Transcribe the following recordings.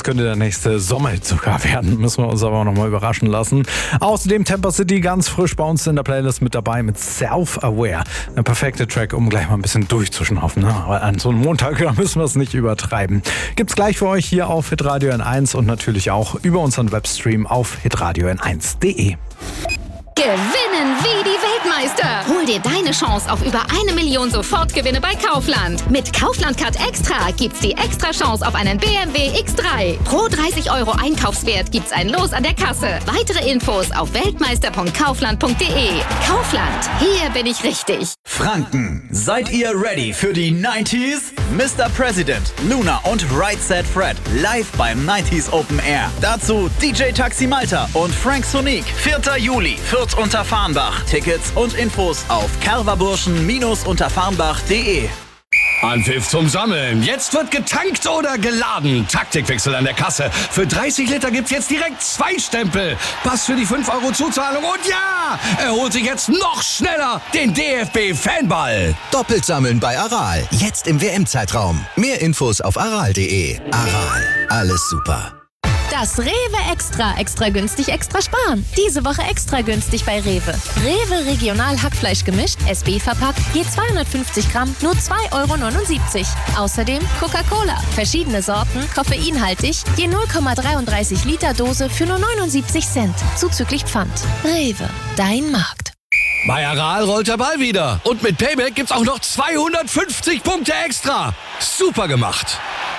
das könnte der nächste Sommerhit sogar werden. Müssen wir uns aber auch nochmal überraschen lassen. Außerdem Temper City ganz frisch bei uns in der Playlist mit dabei mit Self-Aware. Ein perfekter Track, um gleich mal ein bisschen durchzuschnaufen. Ne? Aber an so einem Montag, da müssen wir es nicht übertreiben. Gibt's gleich für euch hier auf Hitradio N1 und natürlich auch über unseren Webstream auf hitradio n1.de. Gewinnen wie die Weltmeister. Hol dir deine Chance auf über 1 Million Sofortgewinne bei Kaufland. Mit Kaufland Card Extra gibt's die extra Chance auf einen BMW X3. Pro 30 € Einkaufswert gibt's ein Los an der Kasse. Weitere Infos auf weltmeister.kaufland.de. Kaufland, hier bin ich richtig. Franken, seid ihr ready für die 90s? Mr. President, Luna und Right Said Fred live beim 90s Open Air. Dazu DJ Taxi Malta und Frank Sonique. 4. Juli, Fürth unter Farnbach. Tickets und Infos auf kerverburschen-unterfarnbach.de. Anpfiff zum Sammeln. Jetzt wird getankt oder geladen. Taktikwechsel an der Kasse. Für 30 Liter gibt's jetzt direkt 2 Stempel. Pass für die 5 € Zuzahlung. Und ja, er holt sich jetzt noch schneller den DFB-Fanball. Doppelt sammeln bei Aral. Jetzt im WM-Zeitraum. Mehr Infos auf aral.de. Aral, alles super. Das Rewe Extra günstig, extra sparen. Diese Woche extra günstig bei Rewe. Rewe Regional Hackfleisch gemischt, SB verpackt, je 250 Gramm, nur 2,79 €. Außerdem Coca-Cola, verschiedene Sorten, koffeinhaltig, je 0,33 Liter Dose für nur 79 Cent, zuzüglich Pfand. Rewe, dein Markt. Bei Aral rollt der Ball wieder. Und mit Payback gibt's auch noch 250 Punkte extra. Super gemacht.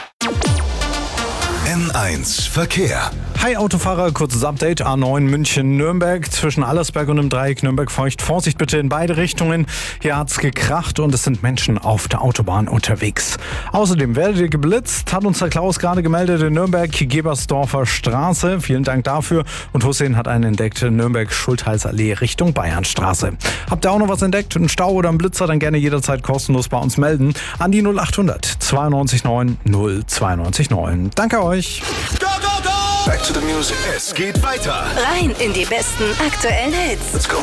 N1 Verkehr. Hi Autofahrer, kurzes Update. A9 München-Nürnberg zwischen Allersberg und dem Dreieck Nürnberg-Feucht. Vorsicht bitte in beide Richtungen. Hier hat's gekracht und es sind Menschen auf der Autobahn unterwegs. Außerdem werdet ihr geblitzt, hat uns der Klaus gerade gemeldet in Nürnberg, Gebersdorfer Straße. Vielen Dank dafür. Und Hussein hat einen entdeckt, Nürnberg-Schultheißallee Richtung Bayernstraße. Habt ihr auch noch was entdeckt? Einen Stau oder einen Blitzer? Dann gerne jederzeit kostenlos bei uns melden. An die 0800 92 9 092 9. Danke euch. Go, go, go! Back to the music. Es geht weiter. Rein in die besten aktuellen Hits. Let's go.